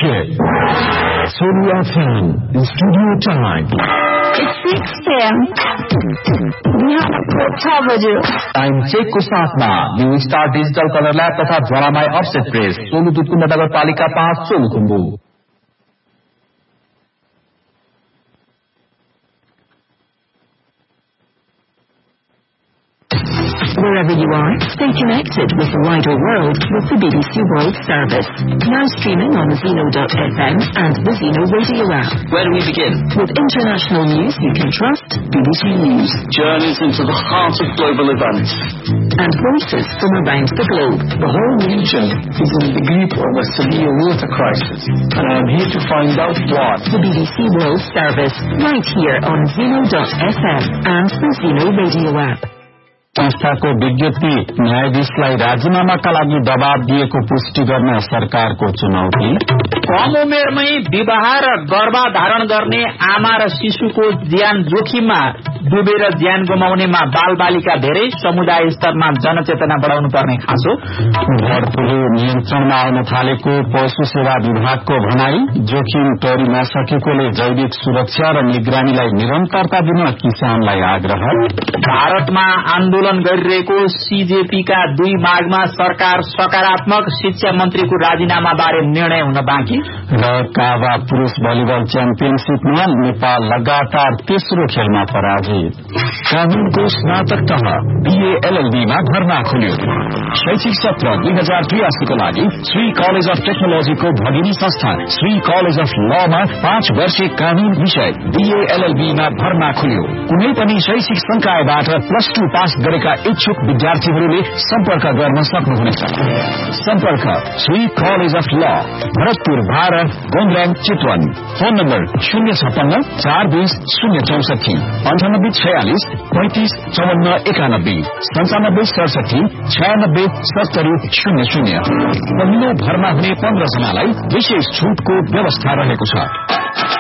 Check. Sony FM in studio time. It's 6 p.m. बिहानको 6 बज्यो। Time चेकको साथमा new star digital colour lab तथा ज्वालामाई offset press, सोलुतुतकुण्ड नगरपालिका 5 Solukhumbu. Wherever you are, stay connected with the wider world with the BBC World Service. Now streaming on Zeno.fm and the Zeno radio app. Where do we begin? With international news you can trust, BBC News. Journeys into the heart of global events. And voices from around the globe. The whole region is in the grip of a severe water crisis. And I am here to find out what. The BBC World Service, right here on Zeno.fm and the Zeno radio app. संस्थाको विज्ञप्ति न्यायाधीशलाई राजीनामाका लागि दबाव दिएको पुष्टि गर्न सरकारको चुनौती। कम उमेरमै विवाह र गर्भधारण गर्ने आमा र शिशुको ज्यान जोखिममा डुबेर ज्यान गुमाउनेमा बालबालिका धेरै, समुदाय स्तरमा जनचेतना बढाउनु पर्ने खाँचो। बर्ड फ्लू नियन्त्रणमा आउन थालेको पशु सेवा विभागको भनाई, जोखिम टोरी नसकेकोले जैविक सुरक्षा र निगरानीलाई निरन्तरता दिन किसानलाई आग्रह। भारतमा आन्दोलन गरिरहेको सीजेपीका 2 मागमा सरकार सकारात्मक, शिक्षा मन्त्रीको राजीनामा बारे निर्णय हुन बाँकी। र काबा पुरुष भलिबल च्याम्पियनशीपमा नेपाल लगातार तेस्रो खेलमा पराजित। कानूनको स्नातक तह BA-LLB-मा भर्ना खुल्यो। शैक्षिक सत्र 2083 को लागि श्री कलेज अफ टेक्नोलोजीको भगिनी संस्था श्री कलेज अफ लमा 5 वर्षीय कानून विषय BA-LLB-मा भर्ना खुल्यो। कुनै पनि शैक्षिक संकायबाट +2 पास गरेका इच्छुक विद्यार्थीहरूले सम्पर्क गर्न सक्नुहुनेछ। सम्पर्क श्री कलेज अफ ल, भरतपुर 12, गोङल्याङ, चितवन। Phone number 056 420 064 98 46 35 54 91 97 67 96 70 00। पहिलो भर्ना हुने 15 जनालाई विशेष छूटको व्यवस्था रहेको छ।